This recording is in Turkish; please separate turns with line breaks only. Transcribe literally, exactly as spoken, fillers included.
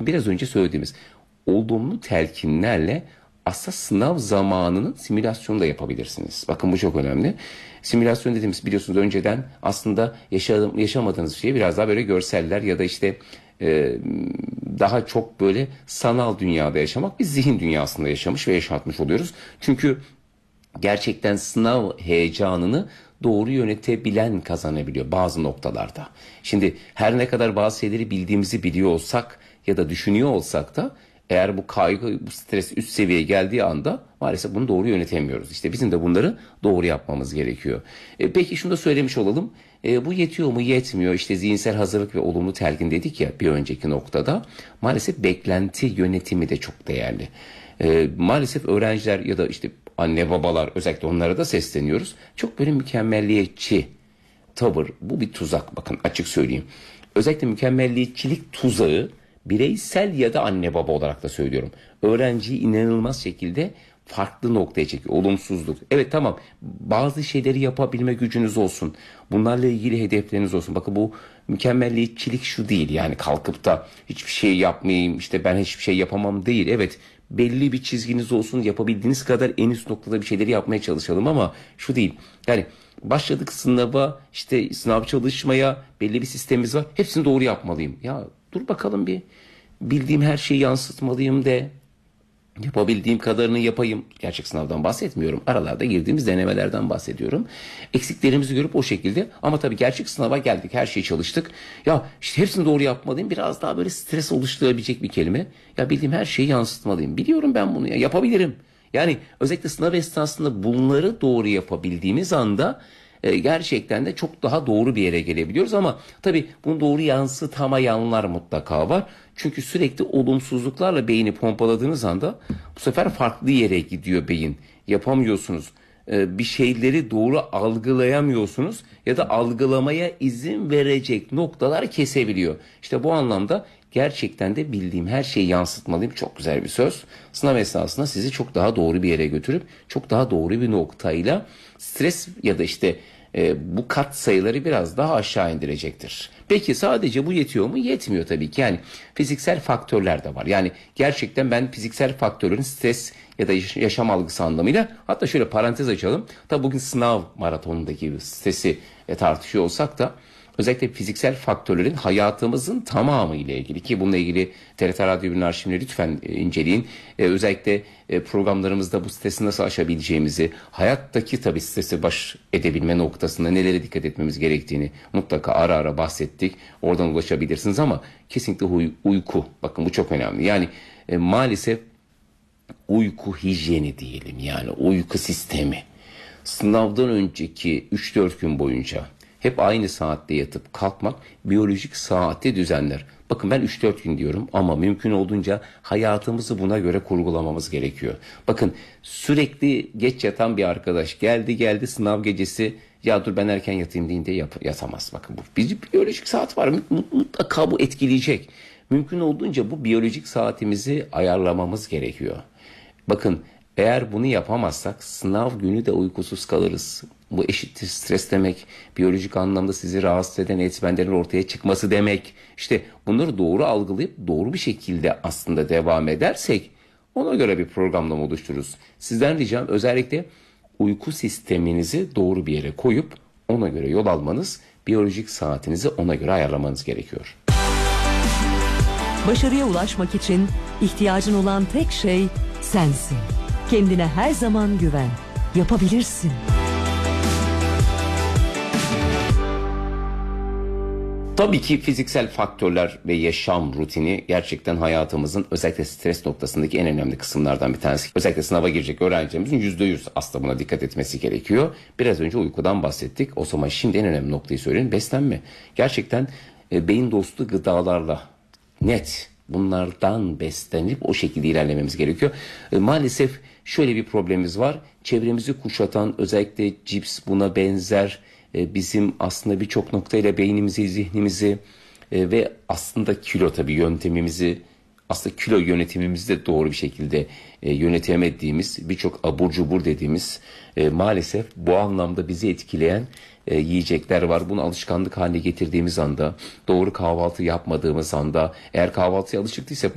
bakın biraz önce söylediğimiz olumlu telkinlerle aslında sınav zamanının simülasyonu da yapabilirsiniz. Bakın bu çok önemli. Simülasyon dediğimiz biliyorsunuz önceden aslında yaşam, yaşamadığınız şeyi biraz daha böyle görseller ya da işte e, daha çok böyle sanal dünyada yaşamak, biz zihin dünyasında yaşamış ve yaşatmış oluyoruz. Çünkü gerçekten sınav heyecanını doğru yönetebilen kazanabiliyor bazı noktalarda. Şimdi her ne kadar bazı şeyleri bildiğimizi biliyor olsak ya da düşünüyor olsak da eğer bu kaygı, bu stres üst seviyeye geldiği anda maalesef bunu doğru yönetemiyoruz. İşte bizim de bunları doğru yapmamız gerekiyor. E, peki şunu da söylemiş olalım. E, bu yetiyor mu? Yetmiyor. İşte zihinsel hazırlık ve olumlu telkin dedik ya bir önceki noktada. Maalesef beklenti yönetimi de çok değerli. E, maalesef öğrenciler ya da işte anne babalar, özellikle onlara da sesleniyoruz. Çok böyle mükemmelliyetçi tavır. Bu bir tuzak, bakın açık söyleyeyim. Özellikle mükemmelliyetçilik tuzağı bireysel ya da anne baba olarak da söylüyorum. Öğrenciyi inanılmaz şekilde farklı noktaya çekiyor. Olumsuzluk. Evet tamam, bazı şeyleri yapabilme gücünüz olsun. Bunlarla ilgili hedefleriniz olsun. Bakın bu mükemmelliyetçilik şu değil. Yani kalkıp da hiçbir şey yapmayayım, işte ben hiçbir şey yapamam değil. Evet, belli bir çizginiz olsun. Yapabildiğiniz kadar en üst noktada bir şeyleri yapmaya çalışalım ama şu değil. Yani başladık sınava, işte sınav çalışmaya, belli bir sistemimiz var. Hepsini doğru yapmalıyım. Ya dur bakalım bir, bildiğim her şeyi yansıtmalıyım de. Yapabildiğim kadarını yapayım. Gerçek sınavdan bahsetmiyorum. Aralarda girdiğimiz denemelerden bahsediyorum. Eksiklerimizi görüp o şekilde, ama tabii gerçek sınava geldik. Her şeyi çalıştık. Ya işte hepsini doğru yapmalıyım. Biraz daha böyle stres oluşturabilecek bir kelime. Ya bildiğim her şeyi yansıtmalıyım. Biliyorum ben bunu ya. Yapabilirim. Yani özellikle sınav esnasında bunları doğru yapabildiğimiz anda e, gerçekten de çok daha doğru bir yere gelebiliyoruz. Ama tabii bunu doğru yansıtamayanlar mutlaka var. Çünkü sürekli olumsuzluklarla beyni pompaladığınız anda bu sefer farklı yere gidiyor beyin. Yapamıyorsunuz. Ee, bir şeyleri doğru algılayamıyorsunuz ya da algılamaya izin verecek noktalar kesebiliyor. İşte bu anlamda gerçekten de bildiğim her şeyi yansıtmalıyım. Çok güzel bir söz. Sınav esnasında sizi çok daha doğru bir yere götürüp çok daha doğru bir noktayla stres ya da işte e, bu kat sayıları biraz daha aşağı indirecektir. Peki sadece bu yetiyor mu? Yetmiyor tabii ki. Yani fiziksel faktörler de var. Yani gerçekten ben fiziksel faktörün stres ya da yaşam algısı anlamıyla, hatta şöyle parantez açalım. Tabii bugün sınav maratonundaki stresi e, tartışıyor olsak da özellikle fiziksel faktörlerin hayatımızın tamamı ile ilgili, ki bununla ilgili T R T Radyo birinin arşivini lütfen e, inceleyin. E, özellikle e, programlarımızda bu stresi nasıl aşabileceğimizi, hayattaki tabii stresi baş edebilme noktasında nelere dikkat etmemiz gerektiğini mutlaka ara ara bahsettik. Oradan ulaşabilirsiniz ama kesinlikle uy- uyku. Bakın bu çok önemli. Yani e, maalesef uyku hijyeni diyelim, yani uyku sistemi. Sınavdan önceki üç dört gün boyunca hep aynı saatte yatıp kalkmak biyolojik saati düzenler. Bakın ben üç dört gün diyorum ama mümkün olduğunca hayatımızı buna göre kurgulamamız gerekiyor. Bakın sürekli geç yatan bir arkadaş geldi geldi sınav gecesi, ya dur ben erken yatayım deyince yap- yatamaz. Bakın bu bir biyolojik saat var, mutlaka bu etkileyecek. Mümkün olduğunca bu biyolojik saatimizi ayarlamamız gerekiyor. Bakın eğer bunu yapamazsak sınav günü de uykusuz kalırız. Bu eşittir stres demek. Biyolojik anlamda sizi rahatsız eden etmenlerin ortaya çıkması demek. İşte bunları doğru algılayıp doğru bir şekilde aslında devam edersek ona göre bir programlama oluştururuz. Sizden ricam özellikle uyku sisteminizi doğru bir yere koyup ona göre yol almanız, biyolojik saatinizi ona göre ayarlamanız gerekiyor.
Başarıya ulaşmak için ihtiyacın olan tek şey sensin. Kendine her zaman güven. Yapabilirsin.
Tabii ki fiziksel faktörler ve yaşam rutini gerçekten hayatımızın özellikle stres noktasındaki en önemli kısımlardan bir tanesi. Özellikle sınava girecek öğrencilerimizin yüzde yüz aslında buna dikkat etmesi gerekiyor. Biraz önce uykudan bahsettik. O zaman şimdi en önemli noktayı söyleyeyim. Beslenme. Gerçekten e, beyin dostu gıdalarla net bunlardan beslenip o şekilde ilerlememiz gerekiyor. E, maalesef şöyle bir problemimiz var. Çevremizi kuşatan özellikle cips, buna benzer e, bizim aslında birçok noktayla beynimizi, zihnimizi e, ve aslında kilo tabii yöntemimizi, aslında kilo yönetimimizi de doğru bir şekilde e, yönetemediğimiz birçok abur cubur dediğimiz e, maalesef bu anlamda bizi etkileyen e, yiyecekler var. Bunu alışkanlık haline getirdiğimiz anda, doğru kahvaltı yapmadığımız anda, eğer kahvaltıya alışık değilse